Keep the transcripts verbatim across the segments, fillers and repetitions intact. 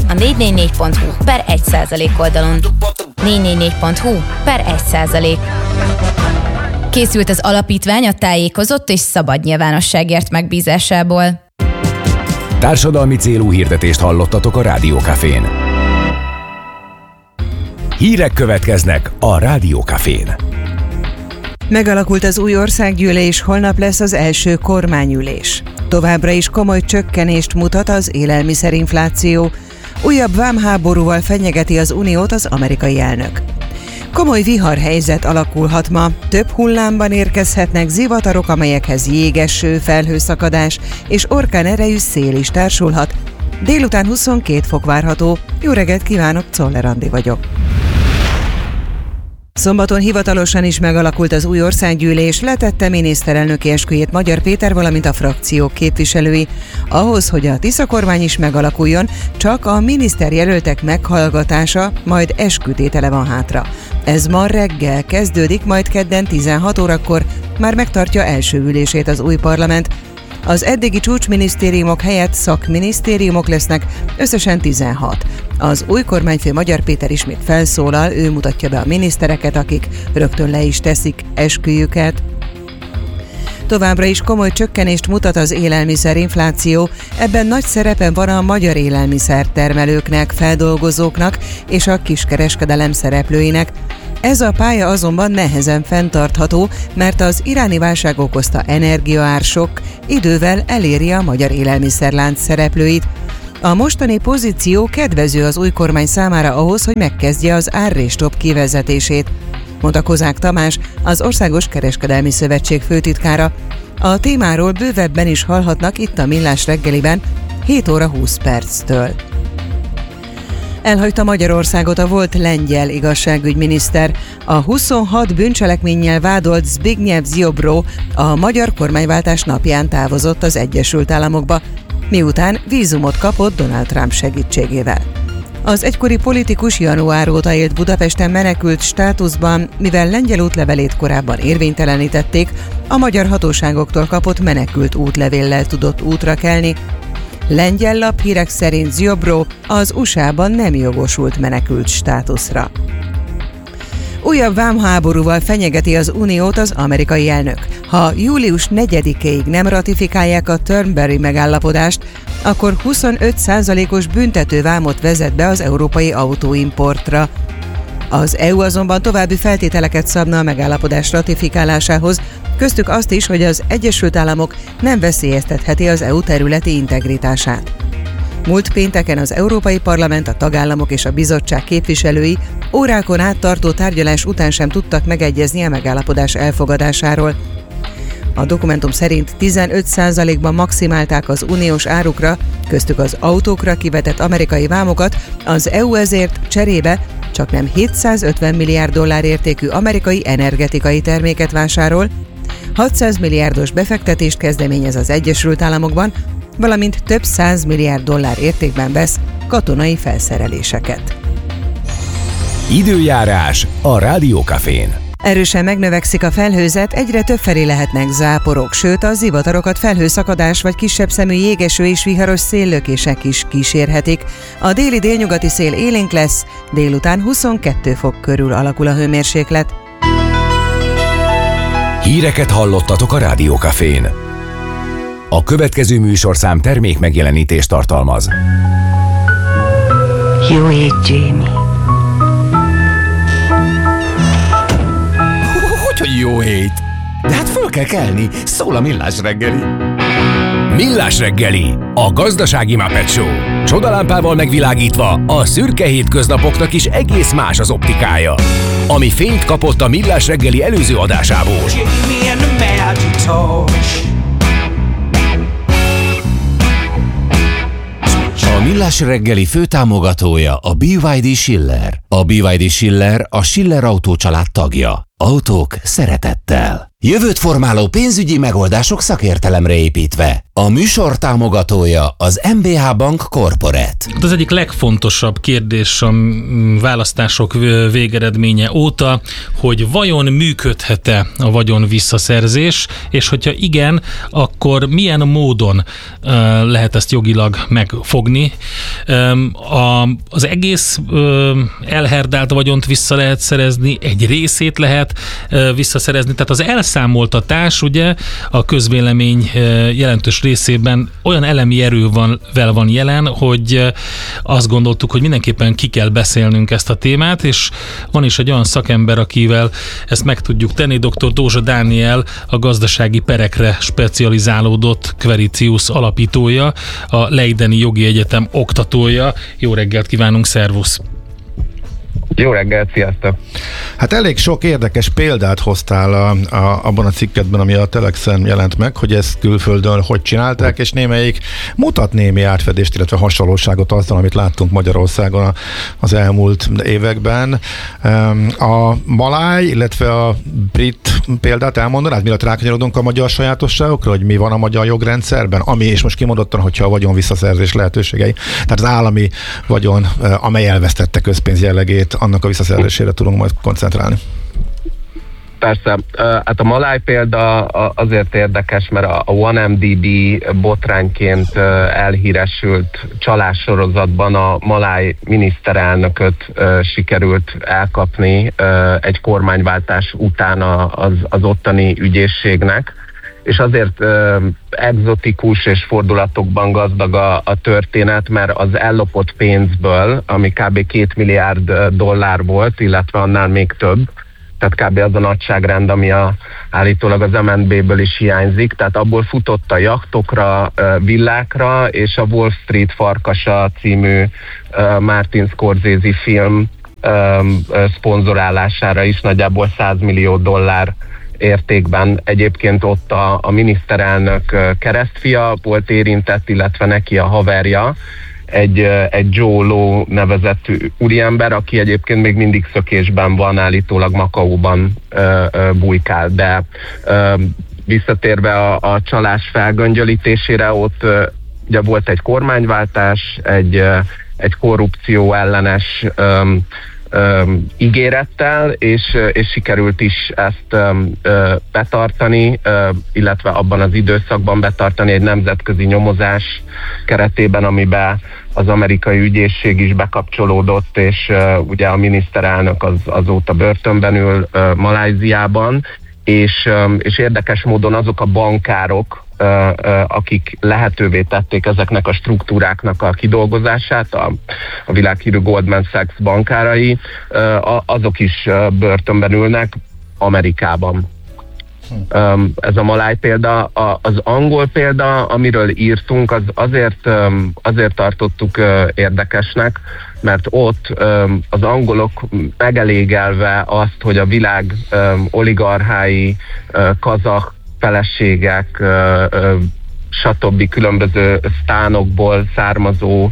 a négy négy négy pont hu per egy százalék oldalon. négy négy négy pont hu per egy százalék. Készült az alapítvány a tájékozott és szabad nyilvánosságért megbízásából. Társadalmi célú hirdetést hallottatok a Rádió Cafén. Hírek következnek a Rádió Cafén. Megalakult az új országgyűlés, holnap lesz az első kormányülés. Továbbra is komoly csökkenést mutat az élelmiszerinfláció. Újabb vámháborúval fenyegeti az uniót az amerikai elnök. Komoly viharhelyzet alakulhat ma. Több hullámban érkezhetnek zivatarok, amelyekhez jégeső, felhőszakadás és orkán erejű szél is társulhat. Délután huszonkét fok várható. Jó reggelt kívánok, Czoller Andi vagyok. Szombaton hivatalosan is megalakult az új országgyűlés, letette miniszterelnöki esküjét Magyar Péter, valamint a frakciók képviselői. Ahhoz, hogy a Tisza kormány is megalakuljon, csak a miniszterjelöltek meghallgatása, majd eskütétele van hátra. Ez ma reggel kezdődik, majd kedden tizenhat órakor már megtartja első ülését az új parlament. Az eddigi csúcsminisztériumok helyett szakminisztériumok lesznek, összesen tizenhat. Az új kormányfő Magyar Péter ismét felszólal, ő mutatja be a minisztereket, akik rögtön le is teszik esküjüket. Továbbra is komoly csökkenést mutat az élelmiszerinfláció, ebben nagy szerepen van a magyar élelmiszertermelőknek, feldolgozóknak és a kiskereskedelem szereplőinek. Ez a pálya azonban nehezen fenntartható, mert az iráni válság okozta energiaársok idővel eléri a magyar élelmiszerlánc szereplőit. A mostani pozíció kedvező az új kormány számára ahhoz, hogy megkezdje az árrésstop kivezetését, mondta Kozák Tamás, az Országos Kereskedelmi Szövetség főtitkára. A témáról bővebben is hallhatnak itt a Millás reggeliben hét óra húsz perctől. Elhagyta Magyarországot a volt lengyel igazságügyminiszter. A huszonhat bűncselekménnyel vádolt Zbigniew Ziobro a magyar kormányváltás napján távozott az Egyesült Államokba, miután vízumot kapott Donald Trump segítségével. Az egykori politikus január óta élt Budapesten menekült státuszban, mivel lengyel útlevelét korábban érvénytelenítették, a magyar hatóságoktól kapott menekült útlevéllel tudott útra kelni. Lengyel laphírek szerint Ziobro az u es á-ban nem jogosult menekült státuszra. Újabb vámháborúval fenyegeti az uniót az amerikai elnök. Ha július negyedikéig nem ratifikálják a Turnberry megállapodást, akkor huszonöt százalékos büntetővámot vezet be az európai autóimportra. Az é u azonban további feltételeket szabna a megállapodás ratifikálásához, köztük azt is, hogy az Egyesült Államok nem veszélyeztetheti az é u területi integritását. Múlt pénteken az Európai Parlament, a tagállamok és a bizottság képviselői órákon át tartó tárgyalás után sem tudtak megegyezni a megállapodás elfogadásáról. A dokumentum szerint tizenöt százalékban maximálták az uniós árukra, köztük az autókra kivetett amerikai vámokat, az é u ezért cserébe csaknem hétszázötven milliárd dollár értékű amerikai energetikai terméket vásárol, hatszáz milliárdos befektetést kezdeményez az Egyesült Államokban, valamint több száz milliárd dollár értékben vesz katonai felszereléseket. Időjárás a Rádió Cafén. Erősen megnövekszik a felhőzet, egyre többfelé lehetnek záporok, sőt a zivatarokat felhőszakadás vagy kisebb szemű jégeső és viharos széllökések is kísérhetik. A déli délnyugati szél élénk lesz, délután huszonkét fok körül alakul a hőmérséklet. Híreket hallottatok a Rádió Cafén. A következő műsorszám termék megjelenítést tartalmaz. Jó hét, Jamie. Hogy jó hét? De hát föl kell kelni, szól a Millás reggeli. Millás reggeli, a gazdasági Muppet Show. Csodalámpával megvilágítva, a szürke hétköznapoknak is egész más az optikája. Ami fényt kapott a Millás reggeli előző adásából. A Millás reggeli főtámogatója a bé vé dé Schiller. A bé vé dé Schiller a Schiller Autó család tagja. Autók szeretettel. Jövőt formáló pénzügyi megoldások szakértelemre építve. A műsor támogatója az em bé há Bank Corporate. Az egyik legfontosabb kérdés a választások végeredménye óta, hogy vajon működhet-e a vagyon visszaszerzés, és hogyha igen, akkor milyen módon lehet ezt jogilag megfogni. Az egész elherdált vagyont vissza lehet szerezni, egy részét lehet visszaszerezni, tehát az elszámoltatás ugye a közvélemény jelentős részében olyan elemi erővel van jelen, hogy azt gondoltuk, hogy mindenképpen ki kell beszélnünk ezt a témát, és van is egy olyan szakember, akivel ezt meg tudjuk tenni, dr. Dózsa Dániel, a gazdasági perekre specializálódott Queritius alapítója, a Leideni Jogi Egyetem oktatója. Jó reggelt kívánunk, szervusz! Jó reggelt, sziasztok! Hát elég sok érdekes példát hoztál a, a, abban a cikketben, ami a Telexen jelent meg, hogy ezt külföldön hogy csinálták, és némelyik mutat némi átfedést, illetve hasonlóságot azzal, amit láttunk Magyarországon az elmúlt években. A maláj, illetve a brit példát elmondanád, mielőtt rákanyarodunk a magyar sajátosságokra, hogy mi van a magyar jogrendszerben, ami, és most kimondottan, hogyha a vagyon visszaszerzés lehetőségei, tehát az állami vagyon, amely elvesztette közpénz jellegét, annak a visszaszerzésére tudunk majd koncentrálni. Persze, hát a maláj példa azért érdekes, mert a one em dé bé botrányként elhíresült csalássorozatban a maláj miniszterelnököt sikerült elkapni egy kormányváltás után az, az ottani ügyészségnek, és azért ö, egzotikus és fordulatokban gazdag a, a történet, mert az ellopott pénzből, ami kb. két milliárd dollár volt, illetve annál még több, tehát kb. Az a nagyságrend, ami a, állítólag az em en bé-ből is hiányzik, tehát abból futott a jachtokra, villákra, és a Wall Street farkasa című Martin Scorsese film szponzorálására is nagyjából száz millió dollár értékben. Egyébként ott a, a miniszterelnök keresztfia volt érintett, illetve neki a haverja, egy, egy Joe Low nevezetű úriember, aki egyébként még mindig szökésben van, állítólag Makaóban ö, ö, bujkál, de ö, visszatérve a, a csalás felgöngyölítésére, ott ö, ugye volt egy kormányváltás, egy, ö, egy korrupció ellenes ö, Um, ígérettel, és, és sikerült is ezt um, uh, betartani, uh, illetve abban az időszakban betartani egy nemzetközi nyomozás keretében, amiben az amerikai ügyészség is bekapcsolódott, és uh, ugye a miniszterelnök az, azóta börtönben ül uh, Malajziában, és, um, és érdekes módon azok a bankárok, Uh, uh, akik lehetővé tették ezeknek a struktúráknak a kidolgozását, a, a világhírű Goldman Sachs bankárai, uh, azok is uh, börtönben ülnek Amerikában. Um, ez a maláj példa. A, az angol példa, amiről írtunk, az azért, um, azért tartottuk uh, érdekesnek, mert ott um, az angolok megelégelve azt, hogy a világ um, oligarchái, uh, kazah feleségek, stb. Különböző sztánokból származó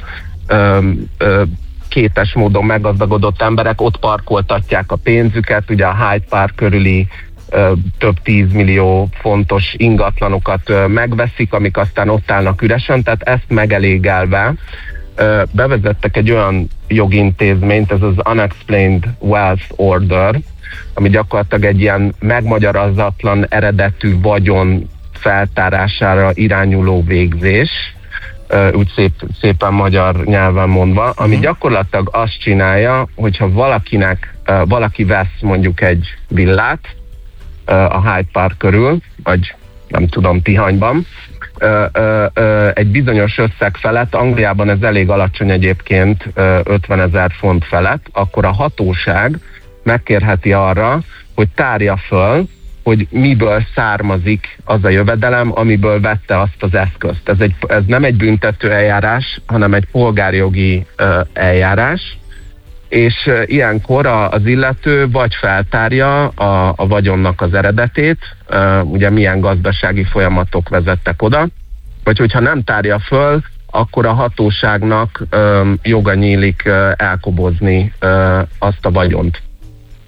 kétes módon meggazdagodott emberek ott parkoltatják a pénzüket, ugye a Hyde Park körüli több tízmillió fontos ingatlanokat megveszik, amik aztán ott állnak üresen, tehát ezt megelégelve bevezettek egy olyan jogintézményt, ez az Unexplained Wealth Order, ami gyakorlatilag egy ilyen megmagyarázatlan eredetű vagyon feltárására irányuló végzés, úgy szép, szépen magyar nyelven mondva, ami gyakorlatilag azt csinálja, hogyha valakinek, valaki vesz mondjuk egy villát a Hyde Park körül, vagy nem tudom, Tihanyban, egy bizonyos összeg felett, Angliában ez elég alacsony egyébként, ötvenezer font felett, akkor a hatóság megkérheti arra, hogy tárja föl, hogy miből származik az a jövedelem, amiből vette azt az eszközt. Ez, egy, ez nem egy büntető eljárás, hanem egy polgárjogi uh, eljárás, és uh, ilyenkor a, az illető vagy feltárja a, a vagyonnak az eredetét, uh, ugye milyen gazdasági folyamatok vezettek oda, vagy hogyha nem tárja föl, akkor a hatóságnak um, joga nyílik uh, elkobozni uh, azt a vagyont.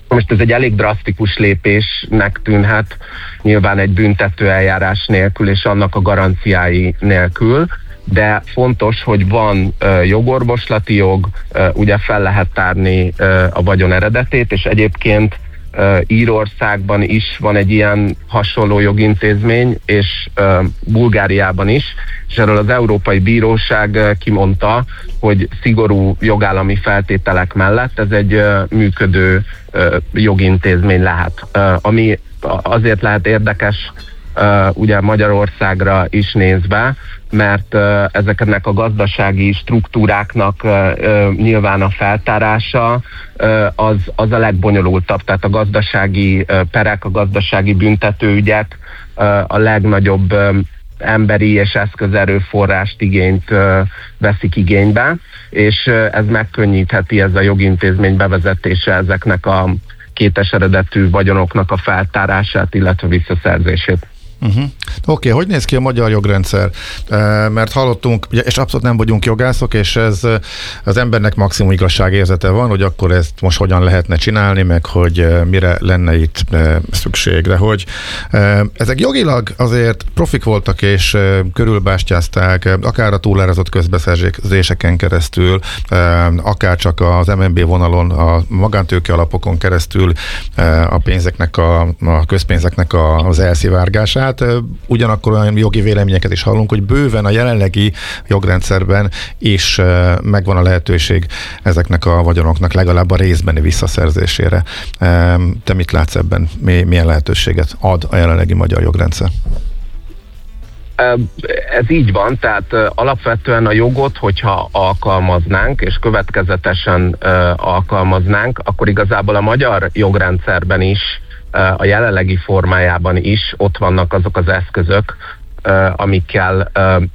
Most ez egy elég drasztikus lépésnek tűnhet, nyilván egy büntető eljárás nélkül és annak a garanciái nélkül, de fontos, hogy van uh, jogorvoslati jog, uh, ugye fel lehet tárni uh, a vagyon eredetét, és egyébként uh, Írországban is van egy ilyen hasonló jogintézmény, és uh, Bulgáriában is, és erről az Európai Bíróság uh, kimondta, hogy szigorú jogállami feltételek mellett ez egy uh, működő uh, jogintézmény lehet, uh, ami azért lehet érdekes uh, ugye Magyarországra is nézve, mert uh, ezeknek a gazdasági struktúráknak uh, uh, nyilván a feltárása uh, az, az a legbonyolultabb, tehát a gazdasági uh, perek, a gazdasági büntetőügyek uh, a legnagyobb um, emberi és eszközerőforrást igényt uh, veszik igénybe, és uh, ez megkönnyítheti, ez a jogintézmény bevezetése ezeknek a kétes eredetű vagyonoknak a feltárását, illetve visszaszerzését. Uh-huh. Oké, okay, hogy néz ki a magyar jogrendszer? E, mert hallottunk, és abszolút nem vagyunk jogászok, és ez az embernek maximum igazságérzete van, hogy akkor ezt most hogyan lehetne csinálni, meg hogy mire lenne itt szükségre, hogy e, ezek jogilag azért profik voltak, és e, körülbástyázták, akár a túlárazott közbeszerzéseken keresztül, e, akár csak az em en bé vonalon, a magántőke alapokon keresztül e, a pénzeknek, a, a közpénzeknek a, az elszivárgását. Hát ugyanakkor olyan jogi véleményeket is hallunk, hogy bőven a jelenlegi jogrendszerben is megvan a lehetőség ezeknek a vagyonoknak legalább a részbeni visszaszerzésére. Te mit látsz ebben? Milyen lehetőséget ad a jelenlegi magyar jogrendszer? Ez így van, tehát alapvetően a jogot, hogyha alkalmaznánk, és következetesen alkalmaznánk, akkor igazából a magyar jogrendszerben is, a jelenlegi formájában is ott vannak azok az eszközök, amikkel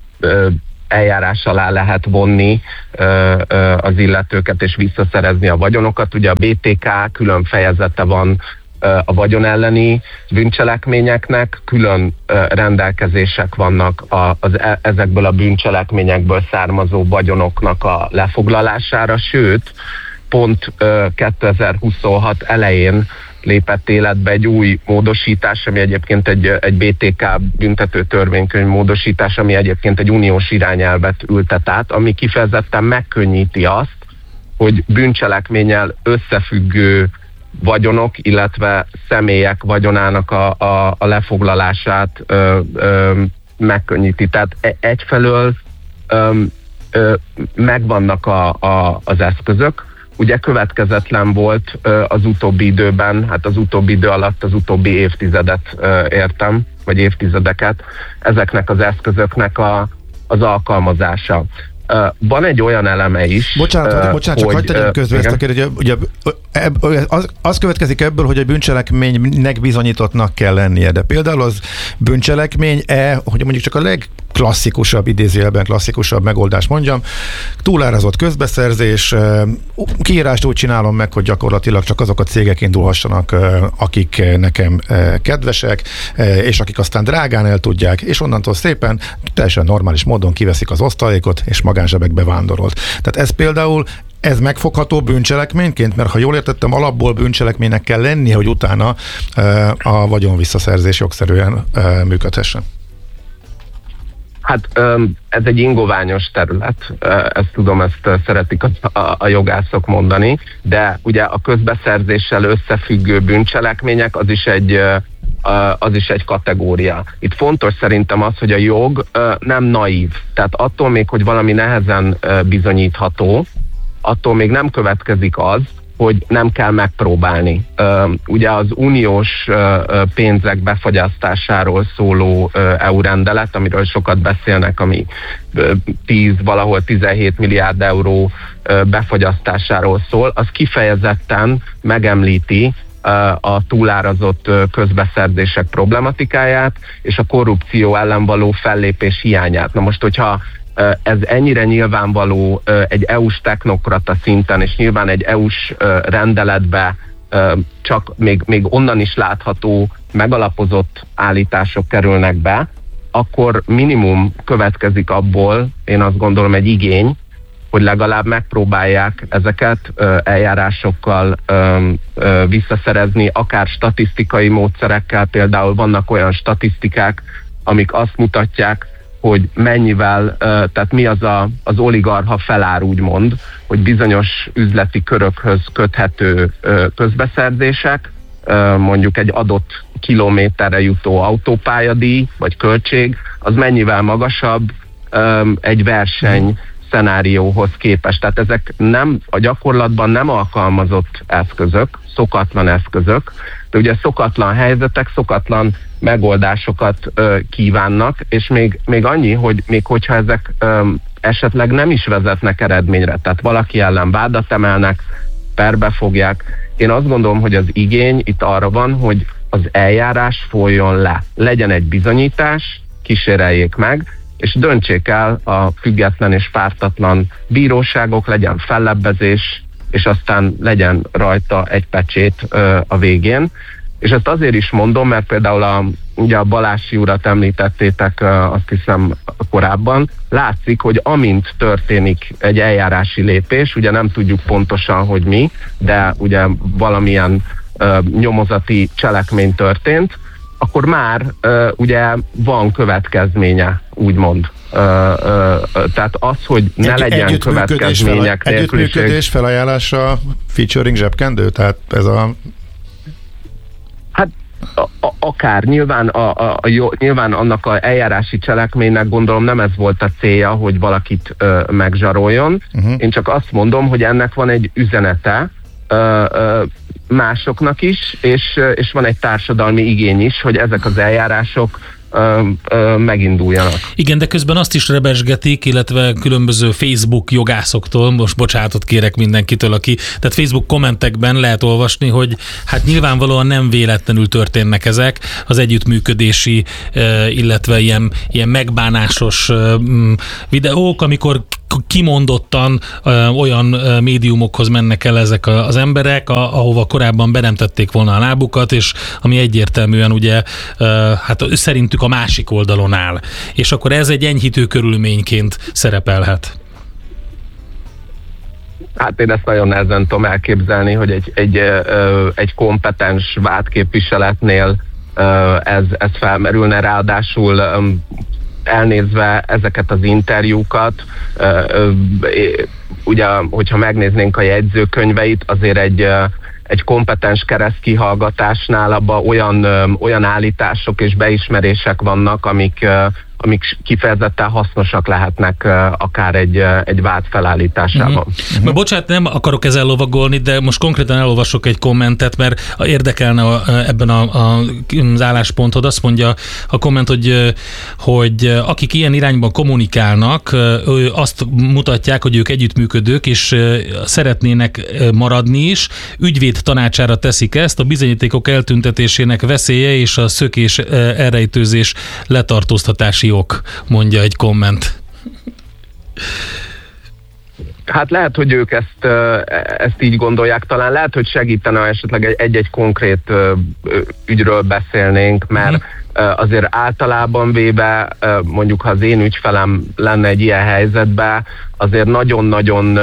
eljárás alá lehet vonni az illetőket és visszaszerezni a vagyonokat. Ugye a bé té ká külön fejezete van a vagyon elleni bűncselekményeknek, külön rendelkezések vannak az, ezekből a bűncselekményekből származó vagyonoknak a lefoglalására, sőt, pont kétezer-huszonhat elején lépett életbe egy új módosítás, ami egyébként egy, egy bé té ká büntető törvénykönyv módosítás, ami egyébként egy uniós irányelvet ültet át, ami kifejezetten megkönnyíti azt, hogy bűncselekménnyel összefüggő vagyonok, illetve személyek vagyonának a, a, a lefoglalását ö, ö, megkönnyíti. Tehát egyfelől ö, ö, megvannak a, a, az eszközök. Ugye következetlen volt az utóbbi időben, hát az utóbbi idő alatt az utóbbi évtizedet értem, vagy évtizedeket, ezeknek az eszközöknek a, az alkalmazása. Van egy olyan eleme is. Bocsánat, uh, bocsánat csak hagyd tegyem közbe ezt a kérdést, ugye, ugye, az, az következik ebből, hogy a bűncselekménynek bizonyítottnak kell lennie, de például az bűncselekmény-e, hogy mondjuk csak a legklasszikusabb, idézőjelben klasszikusabb megoldás mondjam, túlárazott közbeszerzés, kiírást úgy csinálom meg, hogy gyakorlatilag csak azok a cégek indulhassanak, akik nekem kedvesek, és akik aztán drágán el tudják, és onnantól szépen teljesen normális módon kiveszik az osztalékot, és magánzsebekbe vándorolt. Tehát ez például ez megfogható bűncselekményként, mert ha jól értettem, alapból bűncselekménynek kell lennie, hogy utána a vagyon visszaszerzés jogszerűen működhessen. Hát ez egy ingoványos terület, ezt tudom, ezt szeretik a, a, a jogászok mondani, de ugye a közbeszerzéssel összefüggő bűncselekmények az is egy, az is egy kategória. Itt fontos szerintem az, hogy a jog nem naív, tehát attól még, hogy valami nehezen bizonyítható, attól még nem következik az, hogy nem kell megpróbálni. Ugye az uniós pénzek befagyasztásáról szóló é u rendelet, amiről sokat beszélnek, ami tíz, valahol tizenhét milliárd euró befagyasztásáról szól, az kifejezetten megemlíti a túlárazott közbeszerzések problematikáját és a korrupció ellen való fellépés hiányát. Na most, hogyha ez ennyire nyilvánvaló egy é u-s technokrata szinten, és nyilván egy é u-s rendeletbe csak még, még onnan is látható, megalapozott állítások kerülnek be, akkor minimum következik abból, én azt gondolom, egy igény, hogy legalább megpróbálják ezeket ö, eljárásokkal ö, ö, visszaszerezni, akár statisztikai módszerekkel, például vannak olyan statisztikák, amik azt mutatják, hogy mennyivel, tehát mi az a, az oligarcha felár, úgymond, hogy bizonyos üzleti körökhöz köthető közbeszerzések, mondjuk egy adott kilométerre jutó autópályadíj vagy költség, az mennyivel magasabb egy verseny szenárióhoz képest. Tehát ezek nem, a gyakorlatban nem alkalmazott eszközök, szokatlan eszközök, de ugye szokatlan helyzetek, szokatlan megoldásokat ö, kívánnak, és még, még annyi, hogy még hogyha ezek ö, esetleg nem is vezetnek eredményre, tehát valaki ellen vádat emelnek, perbe fogják. Én azt gondolom, hogy az igény itt arra van, hogy az eljárás folyjon le. Legyen egy bizonyítás, kíséreljék meg, és döntsék el a független és pártatlan bíróságok, legyen fellebbezés, és aztán legyen rajta egy pecsét ö, a végén. És ezt azért is mondom, mert például a, ugye a Balássy urat említettétek azt hiszem korábban, látszik, hogy amint történik egy eljárási lépés, ugye nem tudjuk pontosan, hogy mi, de ugye valamilyen uh, nyomozati cselekmény történt, akkor már uh, ugye van következménye, úgymond. Uh, uh, tehát az, hogy ne egy, legyen következmények fel, nélküliség. Együttműködés felajánlása featuring zsebkendő? Tehát ez a... Hát a, a, akár nyilván, a, a, a, jó, nyilván annak a eljárási cselekménynek gondolom nem ez volt a célja, hogy valakit ö, megzsaroljon. Uh-huh. Én csak azt mondom, hogy ennek van egy üzenete ö, ö, másoknak is, és, és van egy társadalmi igény is, hogy ezek az eljárások Ö, ö, meginduljanak. Igen, de közben azt is rebesgetik, illetve különböző Facebook jogászoktól, most bocsánatot kérek mindenkitől, aki, tehát Facebook kommentekben lehet olvasni, hogy hát nyilvánvalóan nem véletlenül történnek ezek az együttműködési, illetve ilyen, ilyen megbánásos videók, amikor kimondottan ö, olyan ö, médiumokhoz mennek el ezek a, az emberek, a, ahova korábban be nem tették volna a lábukat, és ami egyértelműen ugye ö, hát szerintük a másik oldalon áll. És akkor ez egy enyhítő körülményként szerepelhet. Hát én ezt nagyon nehezen tudom elképzelni, hogy egy, egy, ö, egy kompetens vádképviseletnél ö, ez, ez felmerülne, ráadásul ö, elnézve ezeket az interjúkat, ugye, hogyha megnéznénk a jegyzőkönyveit, azért egy, egy kompetens keresztkihallgatásnál abban olyan, olyan állítások és beismerések vannak, amik, amik kifejezetten hasznosak lehetnek akár egy, egy vád felállításában. Uh-huh. Uh-huh. Bocsánat, nem akarok ezzel lovagolni, de most konkrétan elolvasok egy kommentet, mert érdekelne a, ebben a, a, az álláspontod. Azt mondja a komment, hogy, hogy akik ilyen irányban kommunikálnak, azt mutatják, hogy ők együttműködők, és szeretnének maradni is. Ügyvéd tanácsára teszik ezt, a bizonyítékok eltüntetésének veszélye és a szökés elrejtőzés letartóztatási ok, mondja egy komment. Hát lehet, hogy ők ezt, ezt így gondolják, talán lehet, hogy segítene, esetleg egy-egy konkrét ügyről beszélnénk, mert azért általában véve, mondjuk ha az én ügyfelem lenne egy ilyen helyzetben, azért nagyon-nagyon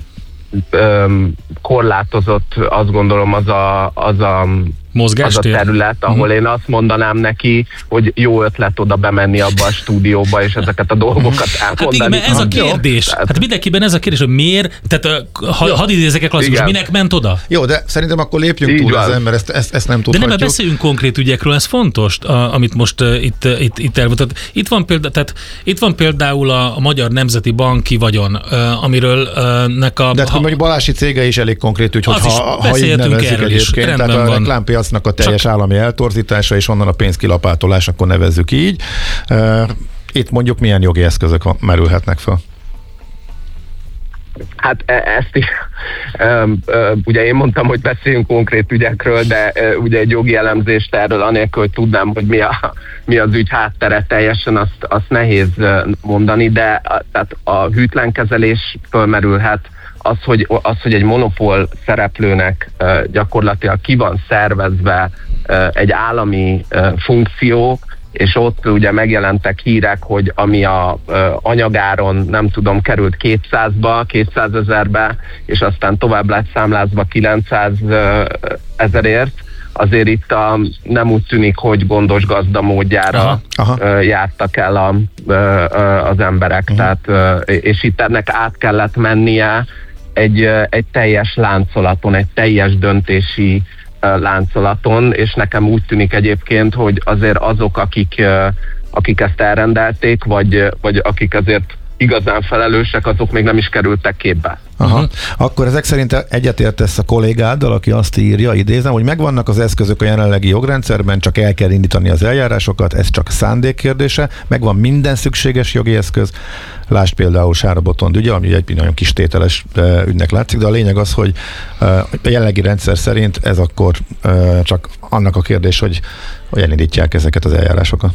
korlátozott, azt gondolom, az a, az a az a terület, ahol mm. én azt mondanám neki, hogy jó ötlet oda bemenni abba a stúdióba, és ezeket a dolgokat elmondani. Hát igen, ez a kérdés. Jó, hát mindenkiben ez a kérdés, hogy miért, tehát ha, hadd idézek egy klasszikus, minek ment oda? Jó, de szerintem akkor lépjünk így túl van. Ezen, mert ezt, ezt, ezt nem tudhatjuk. De nem, beszéljünk konkrét ügyekről, ez fontos, a, amit most uh, itt, itt, itt elmutat. Itt van például, tehát itt van például a, a Magyar Nemzeti Banki vagyon, uh, amiről uh, nek a... De hát mondjuk Balássy cége is elég konkrét ügy, hogy ha, ha így nevezzük egyébként, tehát a reklámpiacnak a teljes Csak... állami eltorzítása, és onnan a pénzkilapátolás, akkor nevezzük így. Itt mondjuk milyen jogi eszközök merülhetnek fel? Hát ezt is, ugye én mondtam, hogy beszéljünk konkrét ügyekről, de ugye egy jogi elemzést erről anélkül, hogy tudnám, hogy mi, a, mi az ügy háttere teljesen, azt, azt nehéz mondani, de tehát a hűtlenkezelés fölmerülhet, az hogy, az, hogy egy monopól szereplőnek gyakorlatilag ki van szervezve egy állami funkció, és ott ugye megjelentek hírek, hogy ami a ö, anyagáron, nem tudom, került kétszázba, kétszázezerbe, és aztán tovább lett számlázva kilencszázezerért, azért itt a, nem úgy tűnik, hogy gondos gazda módjára aha, aha. Ö, jártak el a, ö, ö, az emberek, uh-huh. tehát, ö, és itt ennek át kellett mennie egy, egy teljes láncolaton, egy teljes döntési láncolaton, és nekem úgy tűnik egyébként, hogy azért azok, akik, akik ezt elrendelték, vagy, vagy akik azért igazán felelősek, azok még nem is kerültek képbe. Aha. Akkor ezek szerint egyetértesz a kollégáddal, aki azt írja, idézem, hogy megvannak az eszközök a jelenlegi jogrendszerben, csak el kell indítani az eljárásokat, ez csak szándék kérdése, megvan minden szükséges jogi eszköz, lásd például Sára Botond ügye, ami egy nagyon kis tételes ügynek látszik, de a lényeg az, hogy a jelenlegi rendszer szerint ez akkor csak annak a kérdés, hogy, hogy elindítják ezeket az eljárásokat.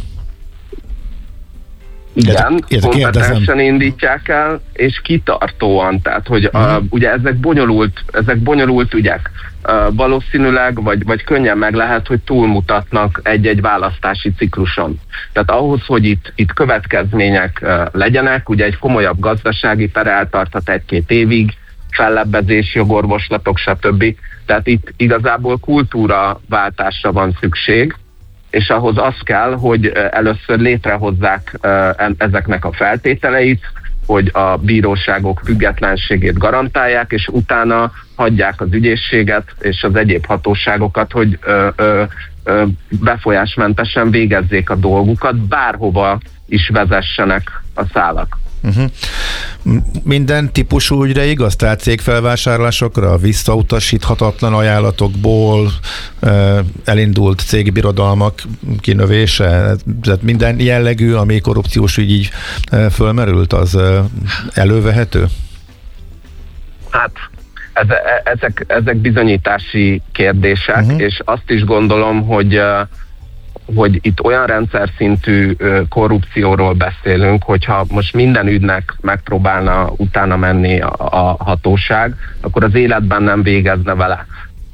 Igen, kompetensen indítják el, és kitartóan, tehát hogy uh-huh. uh, ugye ezek bonyolult, ezek bonyolult ügyek. Uh, valószínűleg, vagy, vagy könnyen meg lehet, hogy túlmutatnak egy-egy választási cikluson. Tehát ahhoz, hogy itt, itt következmények uh, legyenek, ugye egy komolyabb gazdasági per eltarthat egy-két évig, fellebbezés, jogorvoslatok, stb. Tehát itt igazából kultúraváltásra van szükség, és ahhoz az kell, hogy először létrehozzák ezeknek a feltételeit, hogy a bíróságok függetlenségét garantálják, és utána hagyják az ügyészséget és az egyéb hatóságokat, hogy befolyásmentesen végezzék a dolgukat, bárhova is vezessenek a szálak. Uh-huh. Minden típusú ügyre igaz? Tehát cégfelvásárlásokra, visszautasíthatatlan ajánlatokból uh, elindult cégi birodalmak kinövése? Tehát minden jellegű, ami korrupciós ügy így uh, fölmerült, az uh, elővehető? Hát ez, ezek, ezek bizonyítási kérdések, uh-huh. és azt is gondolom, hogy uh, hogy itt olyan rendszer szintű korrupcióról beszélünk, hogyha most minden ügynek megpróbálna utána menni a, a hatóság, akkor az életben nem végezne vele.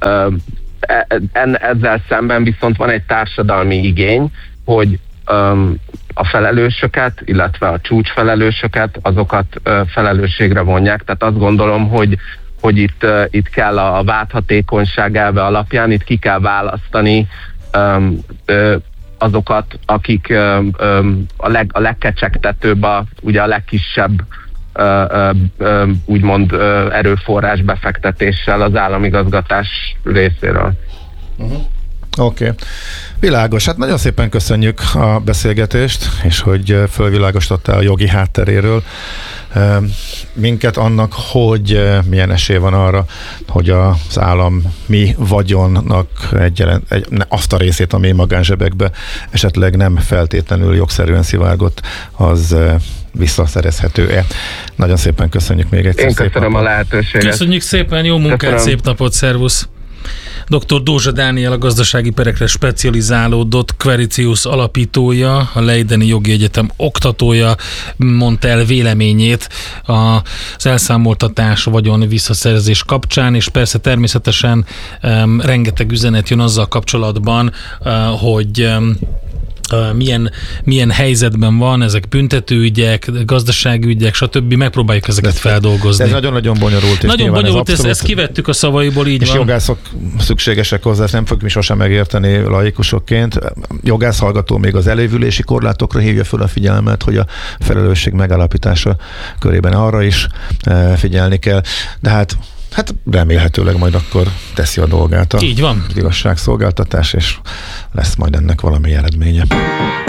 Ezzel szemben viszont van egy társadalmi igény, hogy a felelősöket, illetve a csúcsfelelősöket, azokat felelősségre vonják. Tehát azt gondolom, hogy, hogy itt, itt kell a vádhatékonyság elve alapján, itt ki kell választani Um, ö, azokat, akik ö, ö, a, leg, a legkecsegtetőbb, a, ugye a legkisebb ö, ö, ö, úgymond ö, erőforrás befektetéssel az államigazgatás részéről. Uh-huh. Oké. Okay. Világos. Hát nagyon szépen köszönjük a beszélgetést, és hogy fölvilágosítottál a jogi hátteréről minket annak, hogy milyen esély van arra, hogy az állam mi vagyonnak egy, egy, azt a részét, ami magánzsebekbe esetleg nem feltétlenül jogszerűen szivárgott, az visszaszerezhető-e. Nagyon szépen köszönjük még egyszer. Én köszönöm a lehetőséget. Köszönjük szépen, jó munkát, köszönöm. Szép napot, szervusz! doktor Dózsa Dániel, a gazdasági perekre specializálódott Queritius alapítója, a Leideni Jogi Egyetem oktatója mondta el véleményét az elszámoltatás, vagyon visszaszerzés kapcsán, és persze természetesen um, rengeteg üzenet jön azzal kapcsolatban, uh, hogy um, milyen, milyen helyzetben van, ezek büntetőügyek, gazdaságügyek, stb. Megpróbáljuk ezeket feldolgozni. Ez nagyon-nagyon bonyolult. Nagyon bonyolult, ezt, ezt kivettük a szavaiból, így és van. És jogászok szükségesek hozzá, ezt nem fogjuk mi sosem megérteni laikusokként. Jogász hallgató még az elévülési korlátokra hívja föl a figyelmet, hogy a felelősség megállapítása körében arra is figyelni kell. De hát Hát remélhetőleg majd akkor teszi a dolgát a Így van. igazságszolgáltatás, és lesz majd ennek valami eredménye.